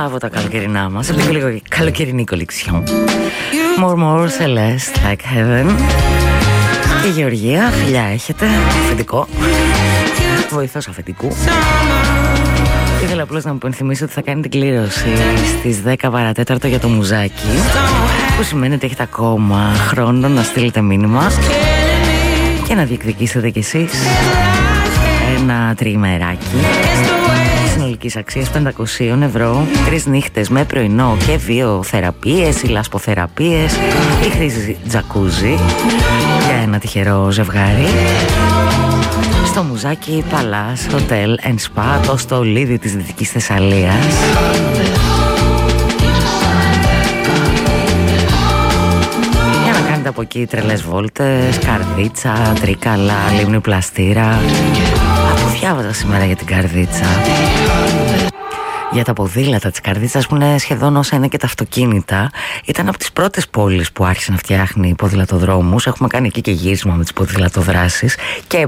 από τα καλοκαιρινά μας, από την λίγο καλοκαιρινή κολεξιόν. More Celeste Like Heaven. Και Γεωργία, φιλιά έχετε, αφεντικό, βοηθός αφεντικού. Ήθελα απλώς να μου υπενθυμίσω ότι θα κάνει την κλήρωση στις 10 παρατέταρτο για το μουζάκι, που σημαίνει ότι έχετε ακόμα χρόνο να στείλετε μήνυμα και να διεκδικήσετε κι εσείς ένα τριημεράκι συνολικής αξίας 500 ευρώ, 3 νύχτες με πρωινό και 2 θεραπείες ή λασποθεραπείες ή χρήση τζακούζι για ένα τυχερό ζευγάρι στο μουζάκι Palace Hotel and Spa, το στολίδι της Δυτικής Θεσσαλίας. Για να κάνετε από εκεί τρελές βόλτες, Καρδίτσα, Τρίκαλα, Λίμνη Πλαστήρα. Διάβαζα σήμερα για την Καρδίτσα, για τα ποδήλατα της Καρδίτσας, που είναι σχεδόν όσα είναι και τα αυτοκίνητα. Ήταν από τις πρώτες πόλεις που άρχισε να φτιάχνει ποδηλατοδρόμους. Έχουμε κάνει εκεί και γύρισμα με τις ποδηλατοδράσεις και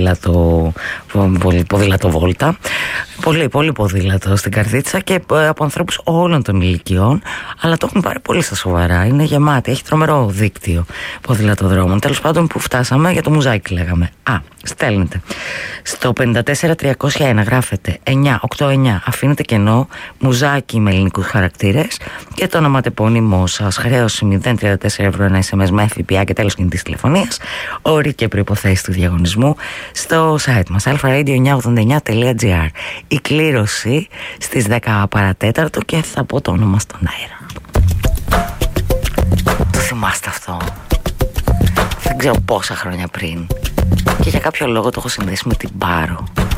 ποδηλατοβόλτα. Πολύ ποδήλατο στην Καρδίτσα και από ανθρώπους όλων των ηλικιών, αλλά το έχουν πάρει πολύ στα σοβαρά. Είναι γεμάτη, έχει τρομερό δίκτυο ποδηλατοδρόμων. Τέλος πάντων, που φτάσαμε, για το μουζάκι λέγαμε. Στέλνετε στο 54301, γράφετε 989, αφήνετε κενό, μουζάκι με ελληνικούς χαρακτήρες και το ονοματεπώνυμό σας. Χρέωση 034 ευρώ ένα SMS με ΦΠΑ και τέλος κινητής τηλεφωνίας. Όροι και προϋποθέσεις του διαγωνισμού στο site μας alpha-radio989.gr. Η κλήρωση στις 10 παρατέταρτο και θα πω το όνομα στον αέρα. Το θυμάστε αυτό? Δεν ξέρω πόσα χρόνια πριν, και για κάποιο λόγο το έχω συνδέσει με την Πάρο.